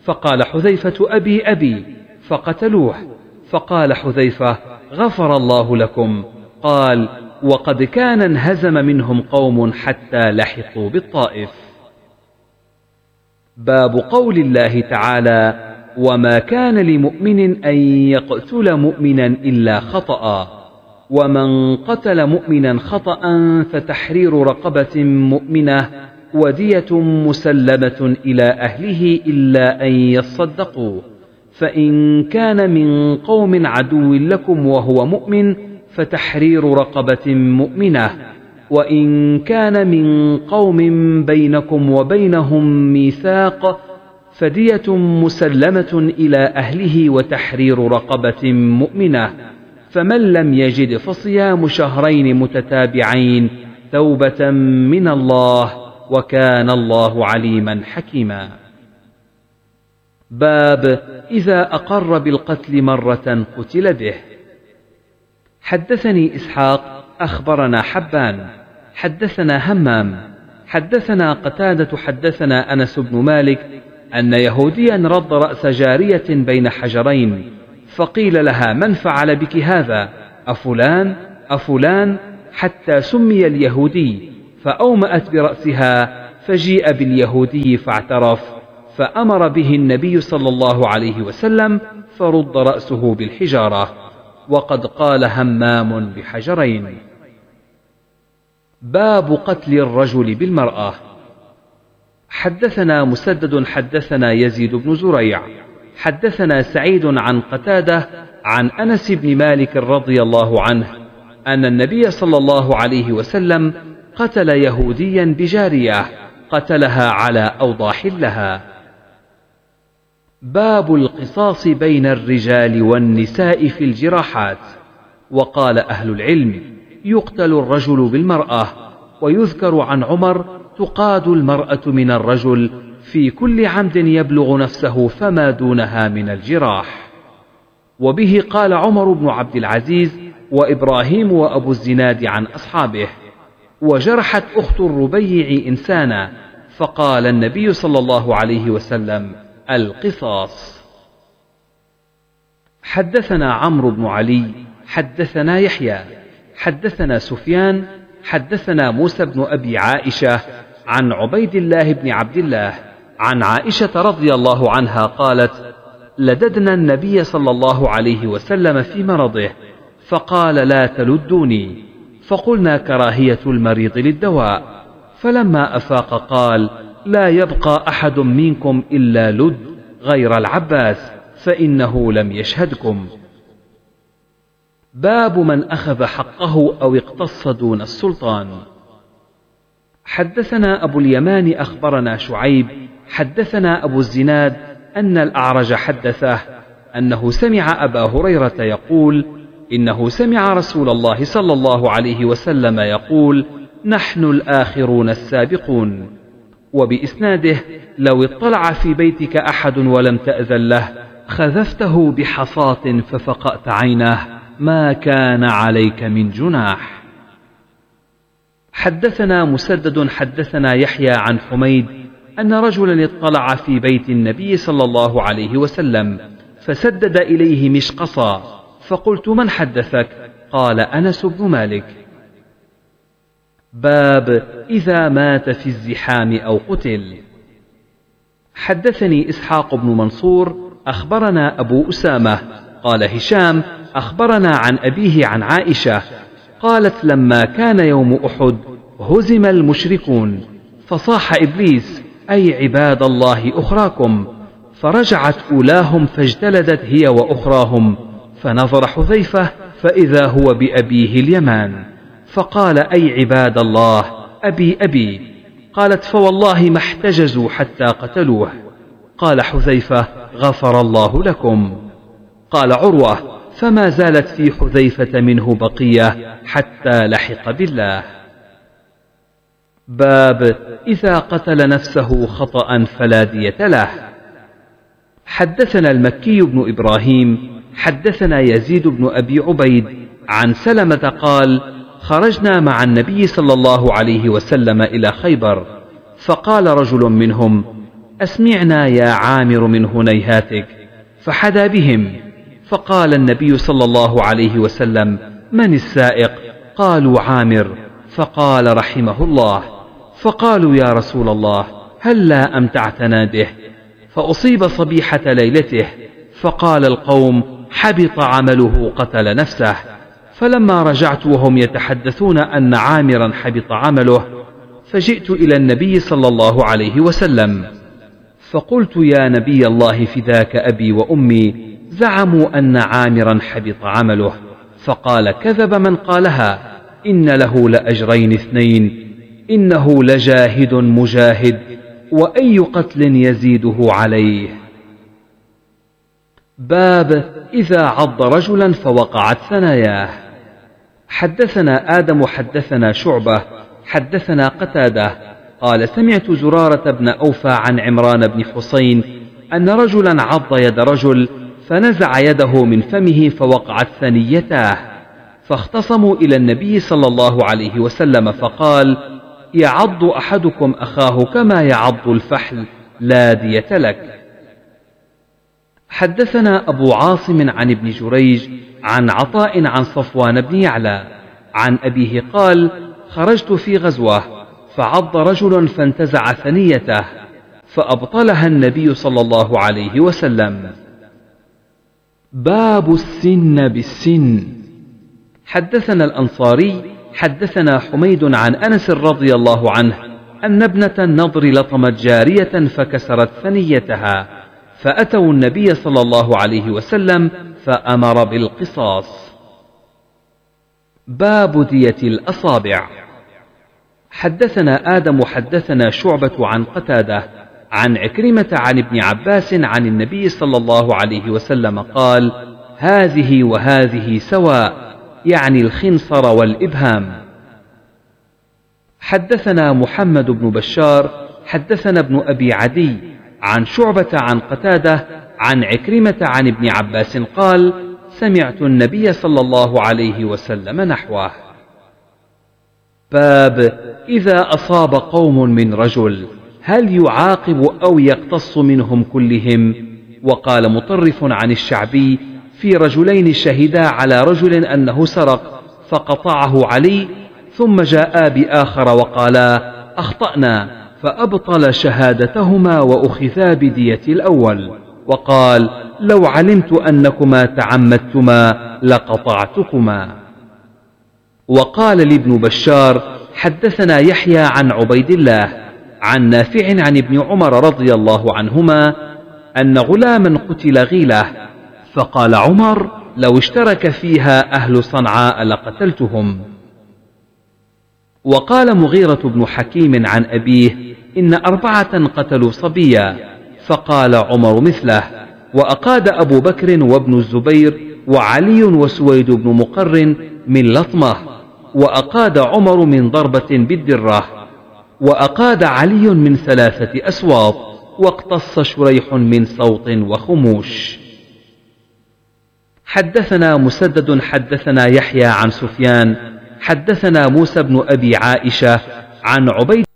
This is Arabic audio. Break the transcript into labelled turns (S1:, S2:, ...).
S1: فقال حذيفة أبي أبي، فقتلوه. فقال حذيفة غفر الله لكم. قال وقد كان انهزم منهم قوم حتى لحقوا بالطائف. باب قول الله تعالى وما كان لمؤمن أن يقتل مؤمنا إلا خطأ، ومن قتل مؤمنا خطأ فتحرير رقبة مؤمنة ودية مسلمة إلى أهله إلا أن يصدقوا، فإن كان من قوم عدو لكم وهو مؤمن فتحرير رقبة مؤمنة، وإن كان من قوم بينكم وبينهم ميثاق فدية مسلمة إلى أهله وتحرير رقبة مؤمنة، فمن لم يجد فصيام شهرين متتابعين توبة من الله وكان الله عليما حكيما. باب إذا أقر بالقتل مرة قتل به. حدثني إسحاق أخبرنا حبان حدثنا همام حدثنا قتادة حدثنا أنس بن مالك أن يهوديا رد رأس جارية بين حجرين، فقيل لها من فعل بك هذا؟ أفلان أفلان؟ حتى سمي اليهودي، فأومأت برأسها، فجيء باليهودي فاعترف، فأمر به النبي صلى الله عليه وسلم فرد رأسه بالحجارة. وقد قال همام بحجرين. باب قتل الرجل بالمرأة. حدثنا مسدد حدثنا يزيد بن زريع حدثنا سعيد عن قتادة عن أنس بن مالك رضي الله عنه أن النبي صلى الله عليه وسلم قتل يهوديا بجارية قتلها على أوضاح لها. باب القصاص بين الرجال والنساء في الجراحات. وقال أهل العلم يقتل الرجل بالمرأة، ويذكر عن عمر تقاد المرأة من الرجل في كل عمد يبلغ نفسه فما دونها من الجراح. وبه قال عمر بن عبد العزيز وإبراهيم وأبو الزناد عن أصحابه. وجرحت أخت الربيع إنسانا، فقال النبي صلى الله عليه وسلم القصاص. حدثنا عمرو بن علي حدثنا يحيى حدثنا سفيان حدثنا موسى بن أبي عائشة عن عبيد الله بن عبد الله عن عائشة رضي الله عنها قالت لددنا النبي صلى الله عليه وسلم في مرضه، فقال لا تلدوني، فقلنا كراهية المريض للدواء، فلما أفاق قال لا يبقى أحد منكم إلا لد غير العباس فإنه لم يشهدكم. باب من أخذ حقه أو اقتص دون السلطان. حدثنا أبو اليمان أخبرنا شعيب حدثنا أبو الزناد أن الأعرج حدثه أنه سمع أبا هريرة يقول إنه سمع رسول الله صلى الله عليه وسلم يقول نحن الآخرون السابقون. وبإسناده لو اطلع في بيتك أحد ولم تأذن له خذفته بحصاة ففقأت عينه ما كان عليك من جناح. حدثنا مسدد حدثنا يحيى عن حميد أن رجلا اطلع في بيت النبي صلى الله عليه وسلم فسدد إليه مشقصا، فقلت من حدثك؟ قال أنس بن مالك. باب إذا مات في الزحام أو قتل. حدثني إسحاق بن منصور أخبرنا أبو أسامة قال هشام أخبرنا عن أبيه عن عائشة قالت لما كان يوم أحد هزم المشركون، فصاح إبليس أي عباد الله أخراكم، فرجعت أولاهم فاجتلدت هي وأخراهم، فنظر حذيفة فإذا هو بأبيه اليمان، فقال أي عباد الله أبي أبي. قالت فوالله ما احتجزوا حتى قتلوه. قال حذيفة غفر الله لكم. قال عروة فما زالت في حذيفة منه بقية حتى لحق بالله. باب إذا قتل نفسه خطأ فلا دية له. حدثنا المكي بن إبراهيم حدثنا يزيد بن أبي عبيد عن سلمة قال خرجنا مع النبي صلى الله عليه وسلم إلى خيبر، فقال رجل منهم أسمعنا يا عامر من هنيهاتك، فحدا بهم. فقال النبي صلى الله عليه وسلم: من السائق؟ قالوا: عامر. فقال: رحمه الله. فقالوا: يا رسول الله، هلا أمتعتنا به؟ فأصيب صبيحة ليلته. فقال القوم: حبط عمله، قتل نفسه. فلما رجعت وهم يتحدثون أن عامرا حبط عمله، فجئت إلى النبي صلى الله عليه وسلم فقلت: يا نبي الله، فداك أبي وأمي، زعموا أن عامرا حبط عمله. فقال: كذب من قالها، إن له لأجرين اثنين، إنه لجاهد مجاهد، وأي قتل يزيده عليه. باب إذا عض رجلا فوقعت ثناياه. حدثنا آدم حدثنا شعبة حدثنا قتادة قال: سمعت زرارة بن أوفى عن عمران بن حسين أن رجلا عض يد رجل فنزع يده من فمه فوقعت ثنيتاه، فاختصموا إلى النبي صلى الله عليه وسلم فقال: يعض أحدكم أخاه كما يعض الفحل، لا دية لك. حدثنا أبو عاصم عن ابن جريج عن عطاء عن صفوان بن يعلى عن أبيه قال: خرجت في غزوة فعض رجل فانتزع ثنيته فأبطلها النبي صلى الله عليه وسلم. باب السن بالسن. حدثنا الأنصاري حدثنا حميد عن أنس رضي الله عنه أن ابنة النضر لطمت جارية فكسرت ثنيتها، فأتوا النبي صلى الله عليه وسلم فأمر بالقصاص. باب دية الأصابع. حدثنا آدم حدثنا شعبة عن قتادة عن عكرمة عن ابن عباس عن النبي صلى الله عليه وسلم قال: هذه وهذه سواء، يعني الخنصر والإبهام. حدثنا محمد بن بشار حدثنا ابن أبي عدي عن شعبة عن قتادة عن عكرمة عن ابن عباس قال: سمعت النبي صلى الله عليه وسلم نحوه. باب إذا أصاب قوم من رجل هل يعاقب أو يقتص منهم كلهم؟ وقال مطرف عن الشعبي: في رجلين شهدا على رجل أنه سرق فقطعه علي، ثم جاء بآخر وقالا: أخطأنا، فأبطل شهادتهما وأخذا بدية الأول، وقال: لو علمت أنكما تعمدتما لقطعتكما. وقال لابن بشار: حدثنا يحيى عن عبيد الله عن نافع عن ابن عمر رضي الله عنهما أن غلاما قتل غيلة، فقال عمر: لو اشترك فيها أهل صنعاء لقتلتهم. وقال مغيرة بن حكيم عن أبيه: إن 4 قتلوا صبيا، فقال عمر مثله. وأقاد أبو بكر وابن الزبير وعلي وسويد بن مقرن من لطمة، وأقاد عمر من ضربة بالدرة، وأقاد علي من 3 أسواط، واقتص شريح من صوت وخموش. حدثنا مسدد حدثنا يحيى عن سفيان حدثنا موسى بن أبي عائشة عن عبيد